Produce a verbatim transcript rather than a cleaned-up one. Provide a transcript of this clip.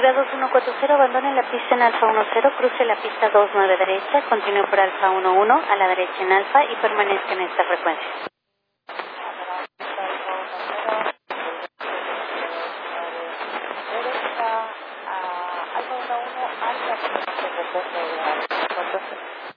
Alfa dos uno cuatro cero, abandone la pista en Alfa uno cero, cruce la pista dos nueve derecha, continúe por Alfa uno uno, a la derecha en Alfa y permanezca en esta frecuencia. Derecha, a Alfa uno uno, Alfa,